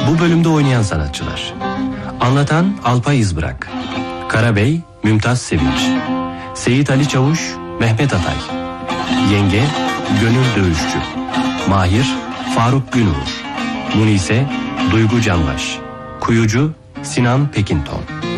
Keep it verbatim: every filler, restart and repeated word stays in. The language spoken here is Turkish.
Bu bölümde oynayan sanatçılar: anlatan Alpay İzbırak, Karabey Mümtaz Sevinç, Seyit Ali Çavuş Mehmet Atay, Yenge Gönül Dövüşçü, Mahir Faruk Günur, Munise Duygu Canbaş, Kuyucu Sinan Pekinton.